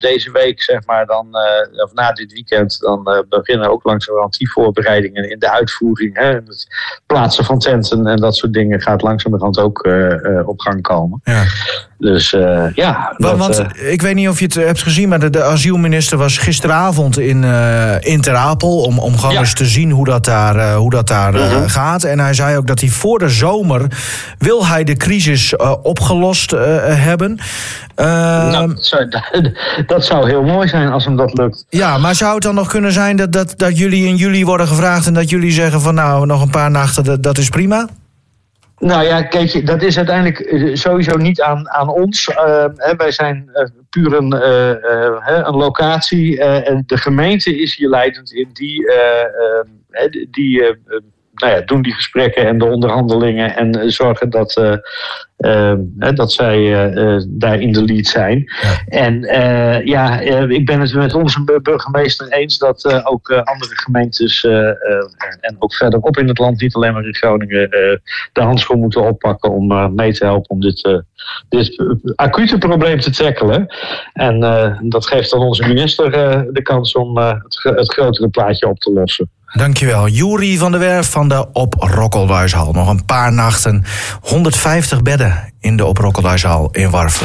deze week, zeg maar, of na dit weekend, dan beginnen ook langzamerhand die voorbereidingen in de uitvoering. Hè, het plaatsen van tenten en dat soort dingen gaat langzamerhand ook op gang komen. Ja. Dus Want ik weet niet of je het hebt gezien, maar de asielminister was gisteravond in Ter Apel om gewoon eens te zien hoe dat daar gaat. En hij zei ook dat hij voor de zomer wil hij de crisis opgelost hebben. Dat zou heel mooi zijn als hem dat lukt. Ja, maar zou het dan nog kunnen zijn dat jullie in juli worden gevraagd en dat jullie zeggen van nou, nog een paar nachten, dat is prima? Nou ja, kijk, dat is uiteindelijk sowieso niet aan ons. Wij zijn puur een locatie. En de gemeente is hier leidend in. Die doen die gesprekken en de onderhandelingen en zorgen dat zij daar in de lead zijn. Ja. En ik ben het met onze burgemeester eens dat ook andere gemeentes en ook verderop in het land, niet alleen maar in Groningen, de handschoen moeten oppakken om mee te helpen om dit acute probleem te tackelen. En dat geeft dan onze minister de kans om het grotere plaatje op te lossen. Dankjewel. Juri van der Werf van de Op Rokkelduyshal. Nog een paar nachten, 150 bedden in de Op Rokkelduyshal in Warffum.